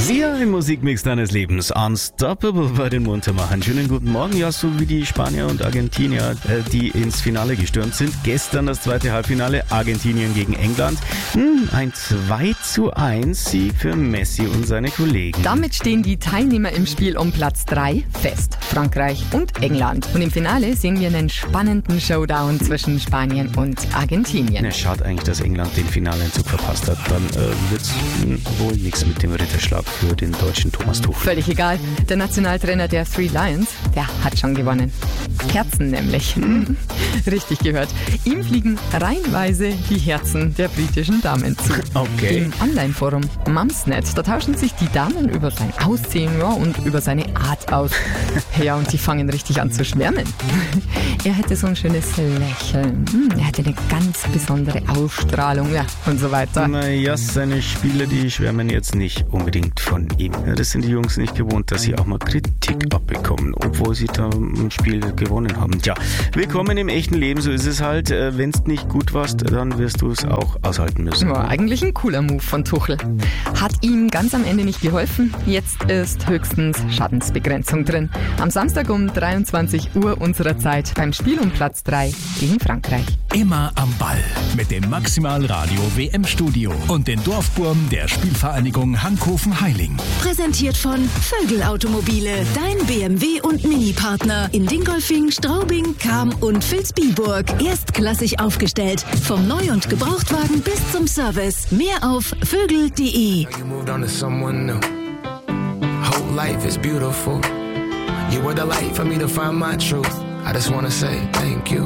Sia im Musikmix deines Lebens. Unstoppable bei den Muntermachern. Schönen guten Morgen. Ja, so wie die Spanier und Argentinier, die ins Finale gestürmt sind. Gestern das zweite Halbfinale, Argentinien gegen England. Ein 2:1 Sieg für Messi und seine Kollegen. Damit stehen die Teilnehmer im Spiel um Platz 3 fest. Frankreich und England. Und im Finale sehen wir einen spannenden Showdown zwischen Spanien und Argentinien. Ja, schade eigentlich, dass England den Finaleinzug verpasst hat. Dann wird's wohl nichts mit dem Ritterschlag für den deutschen Thomas Tuchel. Völlig egal. Der Nationaltrainer der Three Lions, der hat schon gewonnen. Herzen nämlich. Richtig gehört. Ihm fliegen reihenweise die Herzen der britischen Damen zu. Okay. Im Online-Forum Mumsnet, da tauschen sich die Damen über sein Aussehen und über seine Art aus. Ja, und die fangen richtig an zu schwärmen. Er hätte so ein schönes Lächeln. Er hätte eine ganz besondere Ausstrahlung, ja, und so weiter. Naja, seine Spieler, die schwärmen jetzt nicht unbedingt von ihm. Ja, das sind die Jungs nicht gewohnt, dass sie auch mal Kritik abbekommen, obwohl sie da ein Spiel gewonnen haben. Tja, willkommen im echten Leben, so ist es halt. Wenn es nicht gut warst, dann wirst du es auch aushalten müssen. Ja, eigentlich ein cooler Move von Tuchel. Hat ihm ganz am Ende nicht geholfen. Jetzt ist höchstens Schadensbegrenzung drin. Am Samstag um 23 Uhr unserer Zeit beim Spiel um Platz 3 gegen Frankreich. Immer am Ball mit dem Maximal Radio WM Studio und den Dorfburm der Spielvereinigung Hankhofen-Heiling. Präsentiert von Vögel Automobile, dein BMW und Mini-Partner in Dingolfing, Straubing, Cham und Vilsbiburg. Erstklassig aufgestellt, vom Neu- und Gebrauchtwagen bis zum Service. Mehr auf vögel.de. Whole life is beautiful. You were the light for me to find my truth. I just wanna say thank you.